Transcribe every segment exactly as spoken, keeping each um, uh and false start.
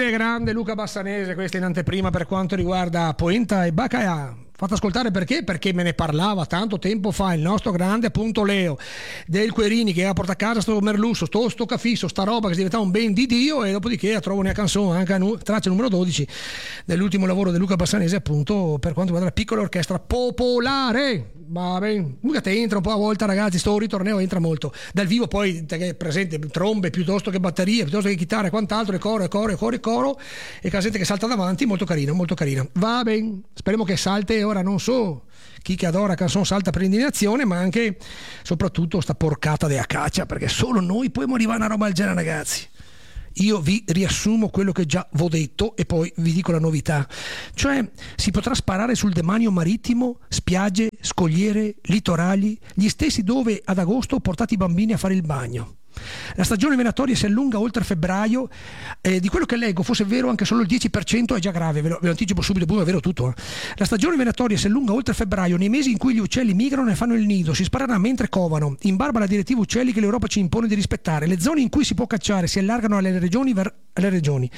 Grande, grande Luca Bassanese, questa in anteprima per quanto riguarda Poenta e Baccaia. Fate ascoltare perché? Perché me ne parlava tanto tempo fa il nostro grande appunto Leo del Querini, che ha portato a casa sto merlusso, sto, sto cafisso, sta roba che si diventava un ben di Dio, e dopodiché trovo una canzone anche a nu- traccia numero dodici dell'ultimo lavoro di Luca Bassanese, appunto per quanto riguarda la piccola orchestra popolare. Va bene, Luca te entra un po' a volta, ragazzi, sto ritorneo entra molto dal vivo, poi te che è presente trombe piuttosto che batterie, piuttosto che chitarra e quant'altro, e coro e coro e coro e coro e casette che salta davanti, molto carino, molto carino. Va bene, speriamo che salte ora, non so chi che adora canzone salta per indignazione, ma anche soprattutto sta porcata de Acacia, perché solo noi possiamo arrivare a una roba del genere, ragazzi. Io vi riassumo quello che già v'ho detto e poi vi dico la novità, cioè si potrà sparare sul demanio marittimo, spiagge, scogliere, litorali, gli stessi dove ad agosto ho portato i bambini a fare il bagno. La stagione venatoria si allunga oltre febbraio, eh, di quello che leggo fosse vero anche solo il dieci per cento è già grave, ve lo, ve lo anticipo subito, è vero tutto. Eh. La stagione venatoria si allunga oltre febbraio, nei mesi in cui gli uccelli migrano e fanno il nido, si sparerà mentre covano, in barba alla direttiva uccelli che l'Europa ci impone di rispettare. Le zone in cui si può cacciare si allargano alle regioni, ver- alle regioni.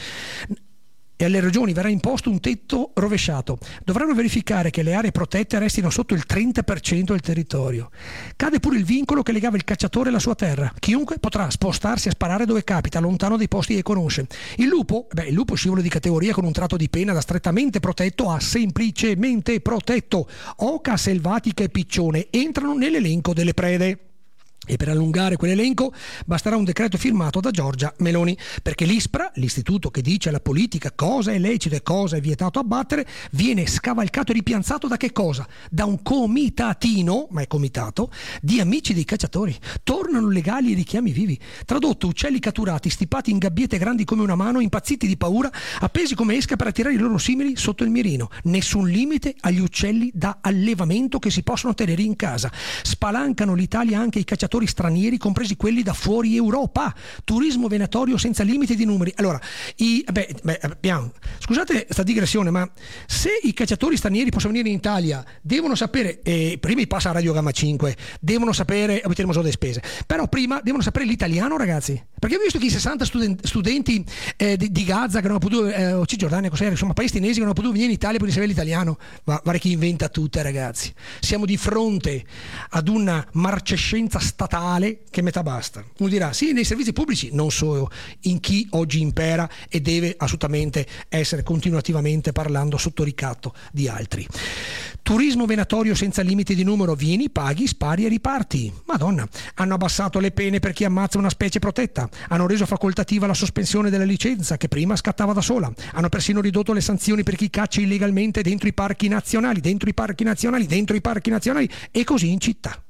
E alle regioni verrà imposto un tetto rovesciato. Dovranno verificare che le aree protette restino sotto il trenta per cento del territorio. Cade pure il vincolo che legava il cacciatore alla sua terra. Chiunque potrà spostarsi a sparare dove capita, lontano dai posti che conosce. Il lupo, beh, il lupo scivolo di categoria con un tratto di pena da strettamente protetto a semplicemente protetto. Oca selvatica e piccione entrano nell'elenco delle prede. E per allungare quell'elenco basterà un decreto firmato da Giorgia Meloni, perché l'ISPRA, l'istituto che dice alla politica cosa è lecito e cosa è vietato abbattere, viene scavalcato e ripianzato da che cosa? Da un comitatino, ma è comitato, di amici dei cacciatori. Tornano legali i richiami vivi. Tradotto, uccelli catturati, stipati in gabbiette grandi come una mano, impazziti di paura, appesi come esca per attirare i loro simili sotto il mirino. Nessun limite agli uccelli da allevamento che si possono tenere in casa. Spalancano l'Italia anche i cacciatori stranieri, compresi quelli da fuori Europa. Turismo venatorio senza limiti di numeri. Allora, i, beh, beh, abbiamo, scusate questa digressione, ma se i cacciatori stranieri possono venire in Italia, devono sapere, eh, prima passa a Radio Gamma cinque, devono sapere, abbiamo solo delle spese, però prima devono sapere l'italiano, ragazzi, perché ho visto che i sessanta studenti, studenti eh, di, di Gaza che non hanno potuto, eh, o Cisgiordania, cos'era, insomma palestinesi che non hanno potuto venire in Italia per sapere l'italiano. Ma guarda chi inventa tutte, ragazzi. Siamo di fronte ad una marcescenza statale che metà basta. Uno dirà sì, nei servizi pubblici, non so in chi oggi impera e deve assolutamente essere continuativamente parlando sotto ricatto di altri. Turismo venatorio senza limiti di numero, vieni, paghi, spari e riparti. Madonna, hanno abbassato le pene per chi ammazza una specie protetta, hanno reso facoltativa la sospensione della licenza che prima scattava da sola, hanno persino ridotto le sanzioni per chi caccia illegalmente dentro i parchi nazionali, dentro i parchi nazionali, dentro i parchi nazionali e così in città.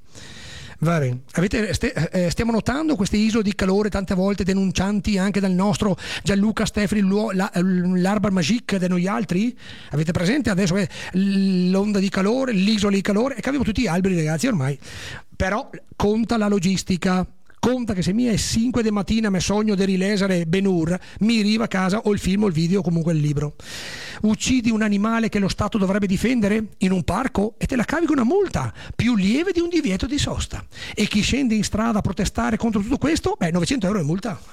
Va bene. Avete, st- eh, stiamo notando queste isole di calore tante volte denuncianti anche dal nostro Gianluca Stefani, la, l'Arbar Magique di noi altri? Avete presente adesso eh, l'onda di calore, l'isola di calore? E capiamo tutti gli alberi, ragazzi, ormai. Però conta la logistica. Conta che se mi è cinque di mattina mi sogno di rilesare Ben-Hur, mi arriva a casa o il film o il video o comunque il libro. Uccidi un animale che lo Stato dovrebbe difendere in un parco e te la cavi con una multa più lieve di un divieto di sosta. E chi scende in strada a protestare contro tutto questo, beh, novecento euro è multa.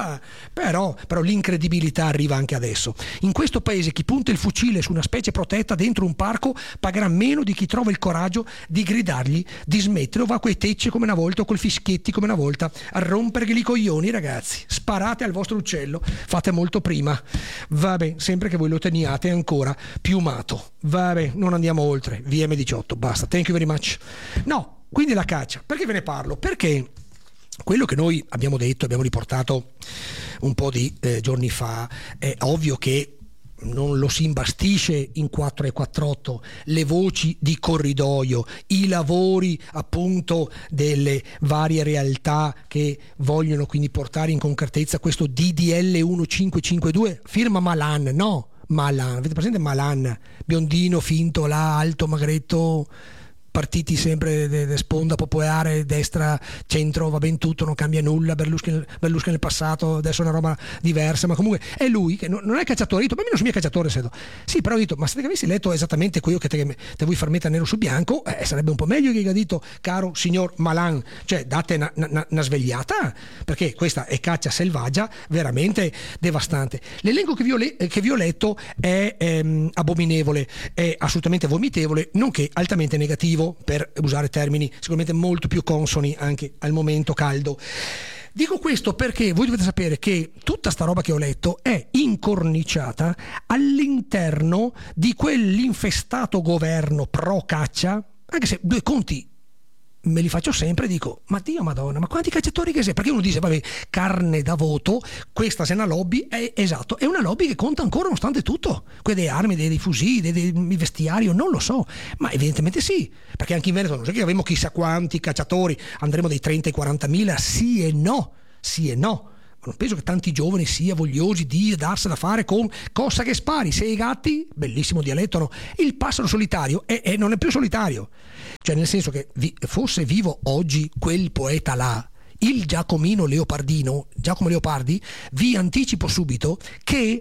però, però l'incredibilità arriva anche adesso. In questo paese chi punta il fucile su una specie protetta dentro un parco pagherà meno di chi trova il coraggio di gridargli di smettere o va a quei tecce come una volta o col fischietti come una volta a rompergli i coglioni, ragazzi. Sparate al vostro uccello, fate molto prima. Vabbè, sempre che voi lo teniate ancora piumato. Vabbè, non andiamo oltre. V M diciotto, basta. Thank you very much. No, quindi la caccia. Perché ve ne parlo? Perché quello che noi abbiamo detto, abbiamo riportato un po' di eh, giorni fa, è ovvio che non lo si imbastisce in quattro e quarantotto le voci di corridoio, i lavori appunto delle varie realtà che vogliono quindi portare in concretezza questo D D L millecinquecentocinquantadue, firma Malan, no? Malan, avete presente Malan? Biondino, finto, là, alto, magretto, partiti sempre de, de sponda popolare, destra, centro, va ben tutto, non cambia nulla, Berlusconi, Berlusconi nel passato, adesso è una roba diversa, ma comunque è lui che non, non è cacciatore, ho detto, ma io non sono mica cacciatore, sedo. Sì, però ho detto, ma se te avessi letto esattamente quello che te, te vuoi far mettere nero su bianco, eh, sarebbe un po' meglio che ha detto, caro signor Malan, cioè date una, una, una svegliata, perché questa è caccia selvaggia veramente devastante. L'elenco che vi ho, le, che vi ho letto è ehm, abominevole, è assolutamente vomitevole, nonché altamente negativo, per usare termini sicuramente molto più consoni anche al momento caldo. Dico questo perché voi dovete sapere che tutta sta roba che ho letto è incorniciata all'interno di quell'infestato governo pro caccia, anche se due conti me li faccio sempre, dico, ma Dio Madonna, ma quanti cacciatori che sei? Perché uno dice, vabbè, carne da voto, questa se è una lobby, è esatto, è una lobby che conta ancora nonostante tutto, quelle delle armi, dei, dei fucili, dei, dei vestiario, non lo so, ma evidentemente sì, perché anche in Veneto non so che avremo chissà quanti cacciatori, andremo dai trenta ai quarantamila, sì e no, sì e no. Non penso che tanti giovani sia vogliosi di darsela da fare con cosa che spari, sei gatti, bellissimo dialetto, no? Il passero solitario è, è, non è più solitario, cioè nel senso che vi, fosse vivo oggi quel poeta là, il Giacomino Leopardino, Giacomo Leopardi, vi anticipo subito che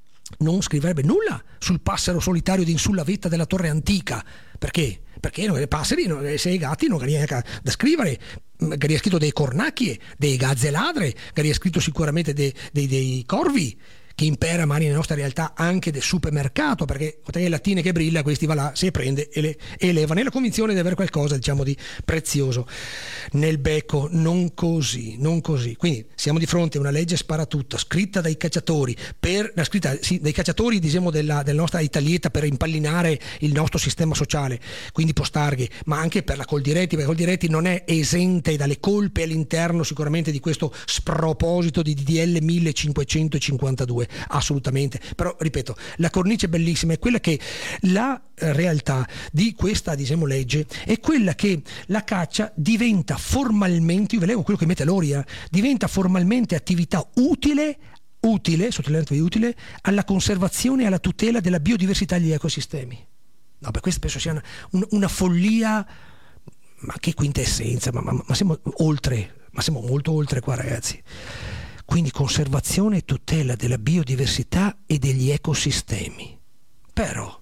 non scriverebbe nulla sul passero solitario di sulla vetta della torre antica. Perché? Perché non, passeri, non, sei gatti non è da scrivere, magari ha scritto dei cornacchie, dei gazze ladre, magari ha scritto sicuramente dei, dei, dei corvi, che impera magari nella nostra realtà anche del supermercato, perché con le lattine che brilla, questi va là, si prende e le eleva nella convinzione di avere qualcosa, diciamo, di prezioso nel becco. Non così, non così. Quindi siamo di fronte a una legge sparatutto, scritta dai cacciatori, per la scritta sì, dai cacciatori, diciamo, della, della nostra Italietta, per impallinare il nostro sistema sociale, quindi postarghe, ma anche per la Coldiretti, perché Coldiretti non è esente dalle colpe all'interno sicuramente di questo sproposito di D D L millecinquecentocinquantadue. Assolutamente, però ripeto, la cornice bellissima è quella che la realtà di questa, diciamo, legge è quella che la caccia diventa formalmente, io ve leggo quello che mette Loria, diventa formalmente attività utile utile, sottolineato utile, alla conservazione e alla tutela della biodiversità degli ecosistemi. No, per questo penso sia una, un, una follia, ma che quintessenza, ma, ma, ma siamo oltre, ma siamo molto oltre qua, ragazzi. Quindi conservazione e tutela della biodiversità e degli ecosistemi. Però,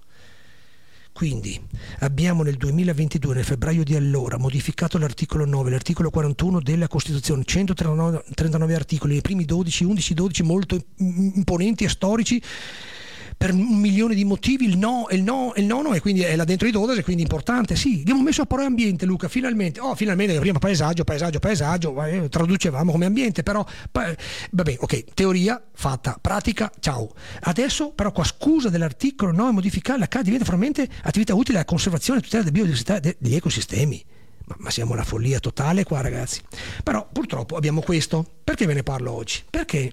quindi abbiamo nel duemilaventidue, nel febbraio di allora, modificato l'articolo nove, l'articolo quarantuno della Costituzione, centotrentanove articoli, i primi dodici, undici, dodici molto imponenti e storici, per un milione di motivi, il no, il no, il nono, e quindi è là dentro i dodici, e quindi importante. Sì, abbiamo messo a parola ambiente, Luca, finalmente. Oh, finalmente, prima paesaggio, paesaggio, paesaggio, eh, traducevamo come ambiente, però pa- vabbè, ok, teoria fatta, pratica, ciao. Adesso però qua scusa dell'articolo nove modificare la C A diventa formalmente attività utile alla conservazione e tutela della biodiversità degli ecosistemi. Ma, ma siamo una follia totale qua, ragazzi. Però purtroppo abbiamo questo. Perché ve ne parlo oggi? Perché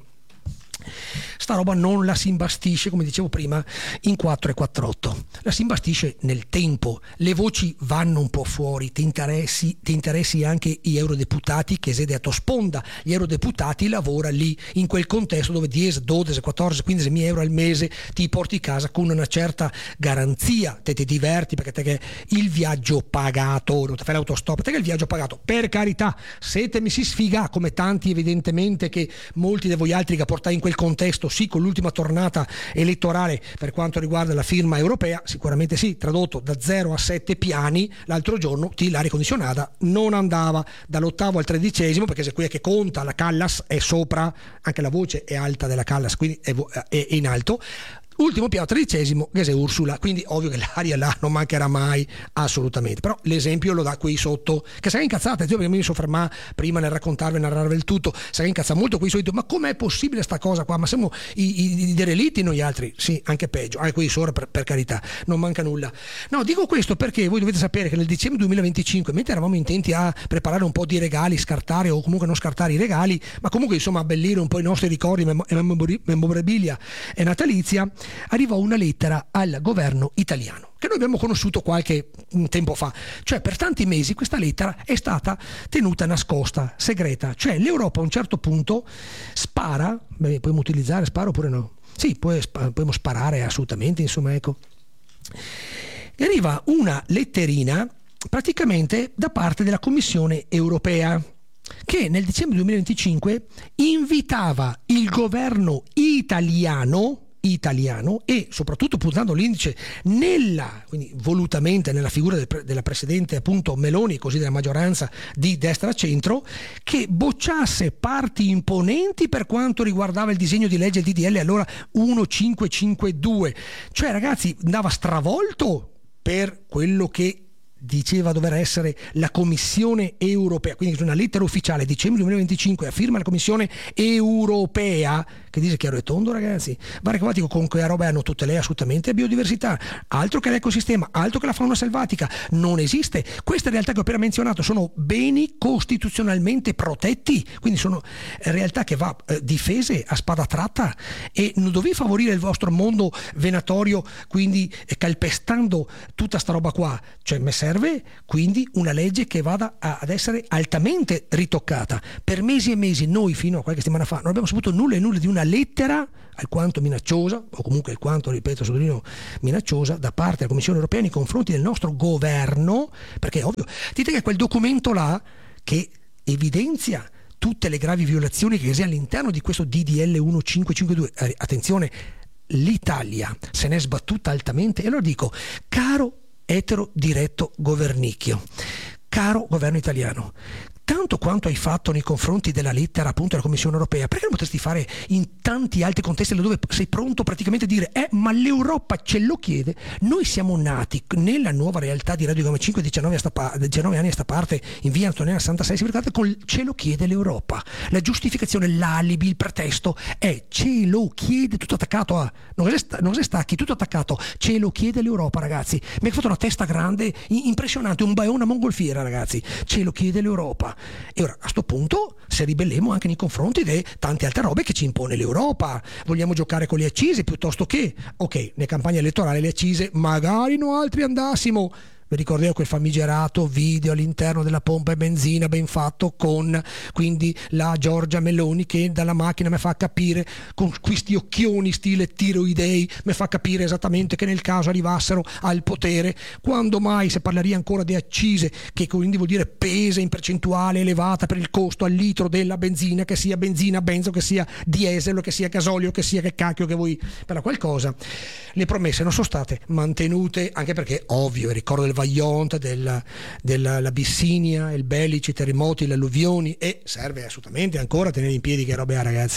sta roba non la si imbastisce, come dicevo prima, in quattro e quattr'otto, la si imbastisce nel tempo, le voci vanno un po' fuori, ti interessi, ti interessi anche gli eurodeputati che siete a tua sponda, gli eurodeputati lavora lì in quel contesto dove dieci, dodici, quattordici, quindici mila euro al mese ti porti a casa con una certa garanzia, te ti diverti perché te che il viaggio pagato, non ti fai l'autostop, te che il viaggio pagato, per carità, se te mi si sfiga come tanti evidentemente, che molti di voi altri che portate in quel contesto, sì, con l'ultima tornata elettorale per quanto riguarda la firma europea, sicuramente sì, tradotto da zero a sette piani, l'altro giorno ti l'aria condizionata non andava dall'ottavo al tredicesimo, perché se qui è che conta, la Callas è sopra, anche la voce è alta della Callas, quindi è, è in alto. Ultimo piano tredicesimo, Ghese Ursula, quindi ovvio che l'aria là non mancherà mai assolutamente, però l'esempio lo dà qui sotto, che sarà incazzata, io mi soffermare prima nel raccontarvi e narrarvi il tutto, sarà incazzata molto qui sotto, ma com'è possibile sta cosa qua, ma siamo i, i, i derelitti noi altri? Sì, anche peggio, anche qui sopra, per, per carità, non manca nulla. No, dico questo perché voi dovete sapere che nel dicembre duemilaventicinque, mentre eravamo intenti a preparare un po' di regali, scartare o comunque non scartare i regali, ma comunque insomma abbellire un po' i nostri ricordi e memorabilia e natalizia, arrivò una lettera al governo italiano che noi abbiamo conosciuto qualche tempo fa, cioè per tanti mesi questa lettera è stata tenuta nascosta, segreta, cioè l'Europa a un certo punto spara, beh, possiamo utilizzare spara oppure no? Sì, poi possiamo sparare assolutamente, insomma, ecco. E arriva una letterina praticamente da parte della Commissione europea, che nel dicembre duemilaventicinque invitava il governo italiano italiano e soprattutto puntando l'indice nella, quindi volutamente nella figura del, della presidente appunto Meloni, così della maggioranza di destra-centro, che bocciasse parti imponenti per quanto riguardava il disegno di legge D D L allora millecinquecentocinquantadue. Cioè ragazzi, andava stravolto per quello che diceva dover essere la Commissione europea, quindi una lettera ufficiale dicembre duemilaventicinque a firma la Commissione europea che dice chiaro e tondo ragazzi, guarda che con quella roba hanno tutte lei assolutamente la biodiversità, altro che l'ecosistema, altro che la fauna selvatica, non esiste. Queste realtà che ho appena menzionato sono beni costituzionalmente protetti, quindi sono realtà che va eh, difese a spada tratta e non dovete favorire il vostro mondo venatorio, quindi eh, calpestando tutta sta roba qua, cioè mi serve quindi una legge che vada a, ad essere altamente ritoccata. Per mesi e mesi noi fino a qualche settimana fa non abbiamo saputo nulla e nulla di una lettera alquanto minacciosa, o comunque alquanto, ripeto, sottolineo, minacciosa da parte della Commissione europea nei confronti del nostro governo, perché è ovvio, dite che quel documento là che evidenzia tutte le gravi violazioni che c'è all'interno di questo D D L millecinquecentocinquantadue, eh, attenzione, l'Italia se ne è sbattuta altamente, e allora dico, caro etero diretto governicchio, caro governo italiano, tanto quanto hai fatto nei confronti della lettera appunto della Commissione europea, perché non potresti fare in tanti altri contesti dove sei pronto praticamente a dire eh ma l'Europa ce lo chiede? Noi siamo nati nella nuova realtà di Radio Gamma cinque diciannove, a sta pa- diciannove anni a sta parte in via Antonella sessantasei, si ricordate, con ce lo chiede l'Europa. La giustificazione, l'alibi, il pretesto è ce lo chiede, tutto attaccato a non se sta, non se stacchi, tutto attaccato, ce lo chiede l'Europa ragazzi. Mi ha fatto una testa grande, impressionante, un bae, una mongolfiera ragazzi, ce lo chiede l'Europa. E ora a sto punto se ribelliamo anche nei confronti di tante altre robe che ci impone l'Europa. Vogliamo giocare con le accise piuttosto che ok, nelle campagne elettorali le accise magari noi altri andassimo. Vi ricordate quel famigerato video all'interno della pompa e benzina ben fatto con quindi la Giorgia Meloni che dalla macchina mi fa capire con questi occhioni stile tiroidei, mi fa capire esattamente che nel caso arrivassero al potere, quando mai se parleria ancora di accise, che quindi vuol dire pesa in percentuale elevata per il costo al litro della benzina, che sia benzina, benzo, che sia diesel, che sia gasolio, che sia che cacchio che vuoi per la qualcosa. Le promesse non sono state mantenute, anche perché ovvio, ricordo del Vajont, della, della Abissinia, il Belice, i terremoti, le alluvioni, e serve assolutamente ancora tenere in piedi che robe ha ragazzi.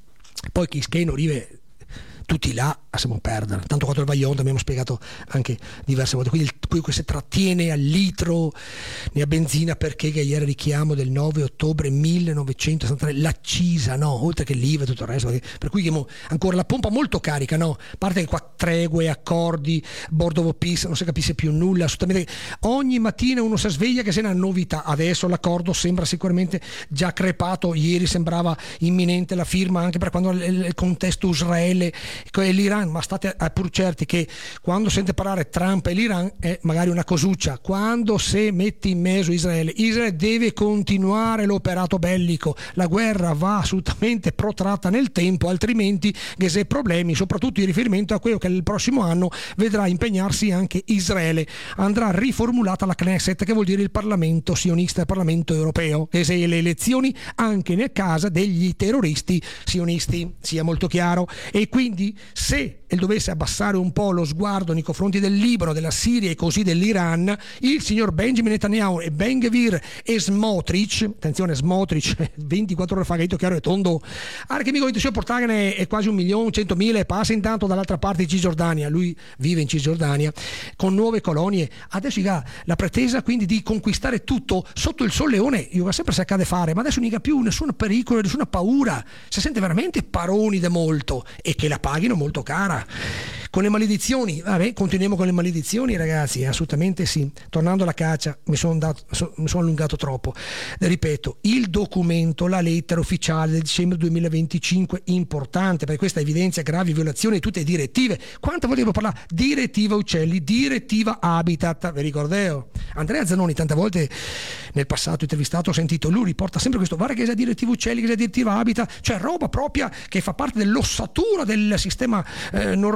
Poi chi scheno rive tutti là possiamo perdere, tanto quanto il Vajont abbiamo spiegato anche diverse volte, quindi il, quello che si trattiene al litro nella benzina, perché che ieri richiamo del nove ottobre millenovecentosessantatré, l'accisa, no, oltre che l'I V A e tutto il resto, perché, per cui ancora la pompa molto carica, no, a parte che qua tregue, accordi, board of peace, non si capisce più nulla, assolutamente. Ogni mattina uno si sveglia che sia una novità, adesso l'accordo sembra sicuramente già crepato, ieri sembrava imminente la firma anche per quando il, il contesto Israele e l'Iran, ma state pur certi che quando sente parlare Trump e l'Iran è magari una cosuccia, quando se metti in mezzo Israele, Israele deve continuare l'operato bellico, la guerra va assolutamente protratta nel tempo, altrimenti che se problemi, soprattutto in riferimento a quello che il prossimo anno vedrà impegnarsi anche Israele, andrà riformulata la Knesset, che vuol dire il Parlamento sionista, il Parlamento europeo, e se le elezioni anche nel caso degli terroristi sionisti, sia molto chiaro. E quindi se dovesse abbassare un po' lo sguardo nei confronti del Libano, della Siria e così dell'Iran, il signor Benjamin Netanyahu e Ben Gvir e Smotrich, attenzione Smotrich, ventiquattro ore fa che detto chiaro e tondo, anche mi dice portare è quasi un milione, centomila e passa intanto dall'altra parte di Cisgiordania, lui vive in Cisgiordania, con nuove colonie, adesso ha la pretesa quindi di conquistare tutto sotto il Sol Leone, io sempre si accade fare, ma adesso non ha più nessun pericolo, nessuna paura, si sente veramente paroni da molto e che la paghino molto cara. Con le maledizioni, vabbè, continuiamo con le maledizioni ragazzi, assolutamente sì. Tornando alla caccia, mi sono dato, so, mi sono allungato troppo. Ripeto, il documento, la lettera ufficiale del dicembre duemilaventicinque, importante, perché questa evidenzia gravi violazioni di tutte le direttive. Quante volte devo parlare? Direttiva Uccelli, direttiva Habitat, vi ricordate? Andrea Zanoni tante volte nel passato intervistato ho sentito, lui riporta sempre questo, guarda che è la direttiva Uccelli, che è la direttiva Habitat, cioè roba propria che fa parte dell'ossatura del sistema eh, normativo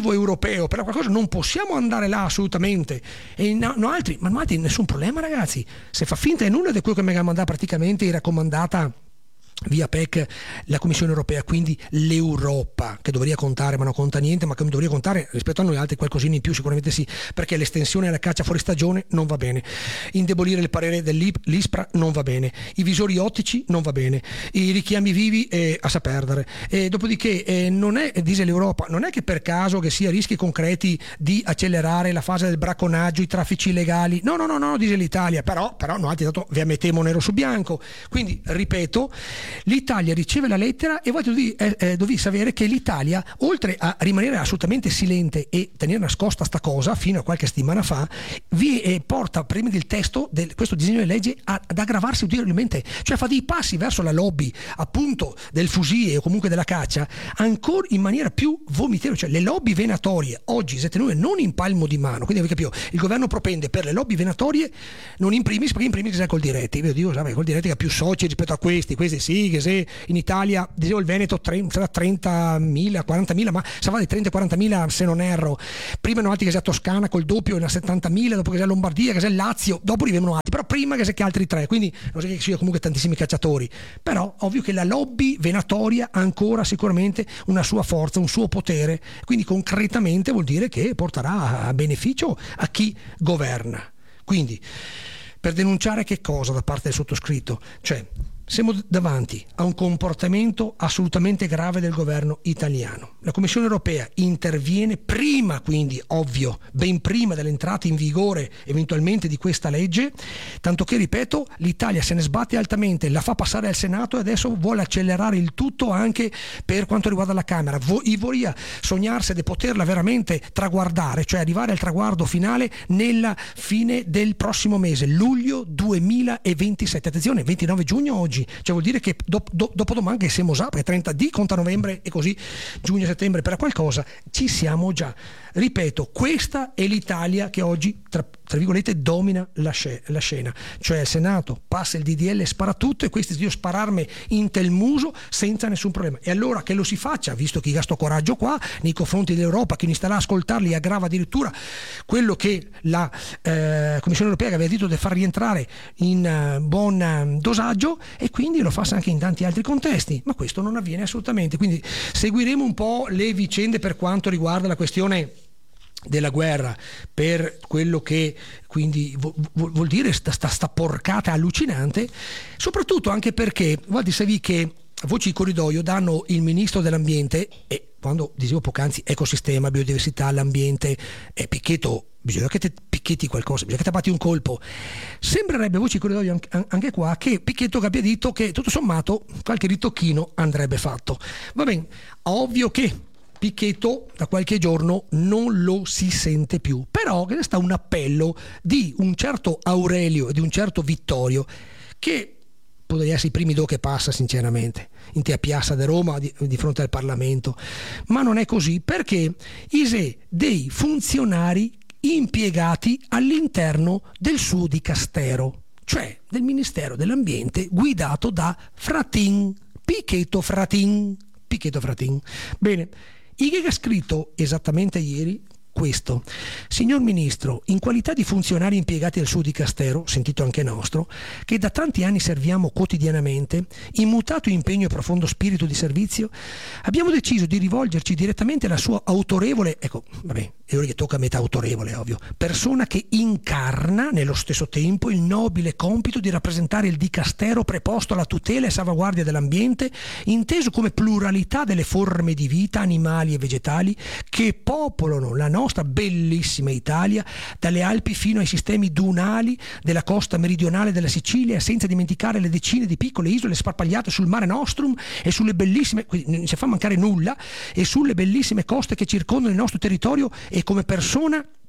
nuovo europeo, per qualcosa non possiamo andare là assolutamente. E no, no altri, ma no altri, nessun problema ragazzi, se fa finta di nulla di quello che mi ha mandato praticamente in raccomandata via P E C la Commissione Europea, quindi l'Europa, che dovrebbe contare ma non conta niente, ma che dovrebbe contare rispetto a noi altri qualcosina in più sicuramente sì, perché l'estensione alla caccia fuori stagione non va bene, indebolire il parere dell'ISPRA non va bene, i visori ottici non va bene, i richiami vivi eh, a sa perdere, e dopodiché eh, non è, dice l'Europa, non è che per caso che sia rischi concreti di accelerare la fase del bracconaggio, i traffici illegali, no no no no, dice l'Italia, però, però noi altri dato vi ammettiamo nero su bianco, quindi ripeto, l'Italia riceve la lettera e voi dovete eh, eh, dovete sapere che l'Italia, oltre a rimanere assolutamente silente e tenere nascosta sta cosa fino a qualche settimana fa, vi eh, porta prima del testo di questo disegno di legge a, ad aggravarsi ulteriormente, cioè fa dei passi verso la lobby appunto del fusile o comunque della caccia ancora in maniera più vomitevole, cioè le lobby venatorie oggi se tenute non in palmo di mano, quindi avete capito, il governo propende per le lobby venatorie non in primis, perché in primis è col diretti, io dico, sai, col diretti che ha più soci rispetto a questi, questi sì, che se in Italia dicevo il Veneto trentamila, quarantamila, ma sa va di trenta quarantamila se non erro, prima erano altri che sia Toscana col doppio una settantamila, dopo che sia Lombardia, che sia Lazio, dopo arrivano altri, però prima che sia che altri tre, quindi non so che ci sia comunque tantissimi cacciatori, però ovvio che la lobby venatoria ha ancora sicuramente una sua forza, un suo potere, quindi concretamente vuol dire che porterà a beneficio a chi governa. Quindi per denunciare che cosa da parte del sottoscritto? Cioè siamo davanti a un comportamento assolutamente grave del governo italiano. La Commissione Europea interviene prima, quindi ovvio, ben prima dell'entrata in vigore eventualmente di questa legge, tanto che, ripeto, l'Italia se ne sbatte altamente, la fa passare al Senato e adesso vuole accelerare il tutto anche per quanto riguarda la Camera. I vorrà sognarsi di poterla veramente traguardare, cioè arrivare al traguardo finale nella fine del prossimo mese, luglio duemilaventisette. Attenzione, ventinove giugno oggi. Cioè vuol dire che dopo, dopo domani che siamo già, perché trenta di conta novembre e così giugno settembre per qualcosa ci siamo già. Ripeto, questa è l'Italia che oggi tra, tra virgolette domina la, sc- la scena, cioè il Senato passa il D D L, spara tutto e questi io spararmi in tel muso senza nessun problema. E allora che lo si faccia, visto che gasto coraggio qua nei confronti dell'Europa che non starà a ascoltarli e aggrava addirittura quello che la eh, Commissione Europea aveva detto di far rientrare in uh, buon uh, dosaggio, e quindi lo fa anche in tanti altri contesti, ma questo non avviene assolutamente. Quindi seguiremo un po' le vicende per quanto riguarda la questione della guerra, per quello che quindi vuol, vuol dire sta, sta, sta porcata allucinante, soprattutto anche perché guardi, sapevi che voci di corridoio danno il ministro dell'ambiente, e quando dicevo poc'anzi ecosistema, biodiversità, l'ambiente e Picchetto, bisogna che te picchetti qualcosa, bisogna che te batti un colpo. Sembrerebbe voci di corridoio anche qua che Picchetto abbia detto che tutto sommato qualche ritocchino andrebbe fatto. Va bene, ovvio che Picchetto da qualche giorno non lo si sente più, però che sta un appello di un certo Aurelio e di un certo Vittorio, che potrebbe essere i primi do che passa sinceramente in te a Piazza de Roma di, di fronte al Parlamento, ma non è così, perché ise dei funzionari impiegati all'interno del suo dicastero, cioè del Ministero dell'Ambiente guidato da Fratin, Picchetto Fratin, Picchetto Fratin. Bene, Ighe ha scritto esattamente ieri questo: signor Ministro, in qualità di funzionari impiegati al suo dicastero, sentito anche nostro, che da tanti anni serviamo quotidianamente, in mutato impegno e profondo spirito di servizio, abbiamo deciso di rivolgerci direttamente alla sua autorevole, ecco, vabbè, è ora che tocca a metà autorevole, ovvio, persona che incarna nello stesso tempo il nobile compito di rappresentare il dicastero preposto alla tutela e salvaguardia dell'ambiente, inteso come pluralità delle forme di vita animali e vegetali che popolano la nostra bellissima Italia, dalle Alpi fino ai sistemi dunali della costa meridionale della Sicilia, senza dimenticare le decine di piccole isole sparpagliate sul Mare Nostrum e sulle bellissime, non si fa mancare nulla, e sulle bellissime coste che circondano il nostro territorio. E come persona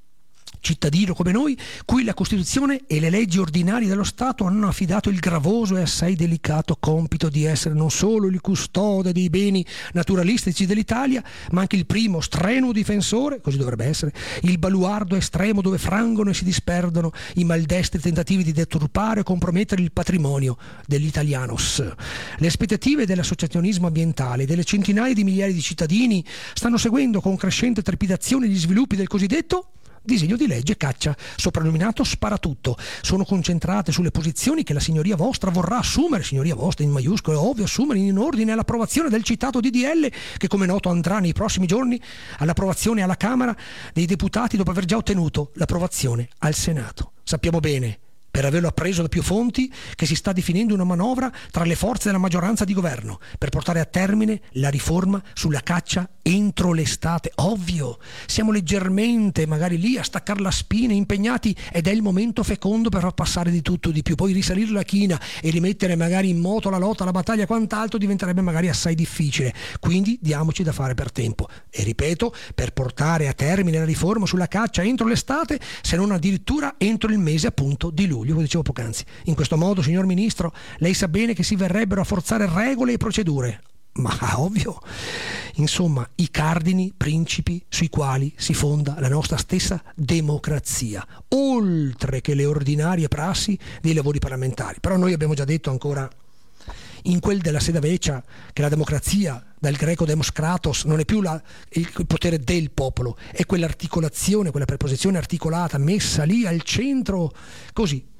cittadino come noi, cui la Costituzione e le leggi ordinarie dello Stato hanno affidato il gravoso e assai delicato compito di essere non solo il custode dei beni naturalistici dell'Italia, ma anche il primo strenuo difensore, così dovrebbe essere, il baluardo estremo dove frangono e si disperdono i maldestri tentativi di deturpare o compromettere il patrimonio degli italianos. Le aspettative dell'associazionismo ambientale e delle centinaia di migliaia di cittadini stanno seguendo con crescente trepidazione gli sviluppi del cosiddetto disegno di legge caccia, soprannominato Sparatutto. Sono concentrate sulle posizioni che la signoria vostra vorrà assumere, signoria vostra in maiuscolo, è ovvio, assumere in ordine all'approvazione del citato D D L, che come noto andrà nei prossimi giorni all'approvazione alla Camera dei Deputati dopo aver già ottenuto l'approvazione al Senato. Sappiamo bene, per averlo appreso da più fonti, che si sta definendo una manovra tra le forze della maggioranza di governo per portare a termine la riforma sulla caccia entro l'estate. Ovvio, siamo leggermente magari lì a staccar la spina, impegnati, ed è il momento fecondo per far passare di tutto di più. Poi risalire la china e rimettere magari in moto la lotta, la battaglia, quant'altro diventerebbe magari assai difficile. Quindi diamoci da fare per tempo. E ripeto, per portare a termine la riforma sulla caccia entro l'estate, se non addirittura entro il mese appunto di luglio, come dicevo poc'anzi. In questo modo, signor Ministro, lei sa bene che si verrebbero a forzare regole e procedure. Ma ovvio, insomma, i cardini principi sui quali si fonda la nostra stessa democrazia, oltre che le ordinarie prassi dei lavori parlamentari. Però noi abbiamo già detto ancora in quel della Sede Vecchia che la democrazia, dal greco demos kratos, non è più la, il, il potere del popolo, è quell'articolazione, quella preposizione articolata messa lì al centro, così,